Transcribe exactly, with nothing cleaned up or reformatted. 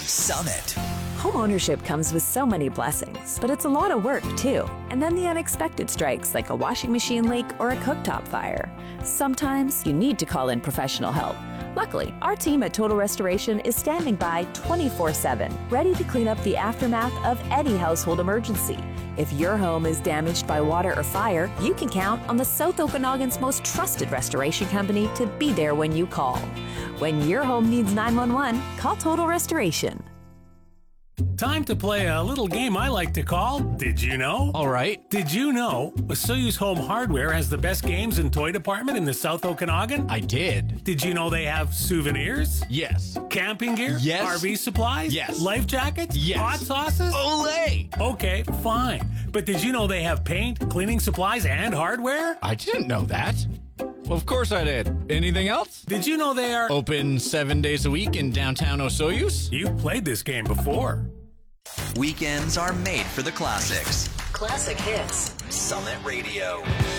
Summit. Homeownership comes with so many blessings, but it's a lot of work too. And then the unexpected strikes like a washing machine leak or a cooktop fire. Sometimes you need to call in professional help. Luckily, our team at Total Restoration is standing by twenty-four seven, ready to clean up the aftermath of any household emergency. If your home is damaged by water or fire, you can count on the South Okanagan's most trusted restoration company to be there when you call. When your home needs nine one one, call Total Restoration. Time to play a little game I like to call Did You Know? All right. Did you know Soyuz Home Hardware has the best games and toy department in the South Okanagan? I did. Did you know they have souvenirs? Yes. Camping gear? Yes. R V supplies? Yes. Life jackets? Yes. Hot sauces? Olay! Okay, fine. But did you know they have paint, cleaning supplies, and hardware? I didn't know that. Well, of course I did. Anything else? Did you know they are Open seven days a week in downtown Osoyoos? You've played this game before. Weekends are made for the classics. Classic hits. Summit Radio.